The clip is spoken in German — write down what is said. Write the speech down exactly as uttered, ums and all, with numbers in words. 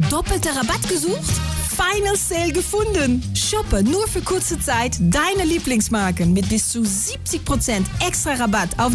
Doppelter Rabatt gesucht? Final Sale gefunden. Shoppe nur für kurze Zeit deine Lieblingsmarken mit bis zu siebzig Prozent extra Rabatt auf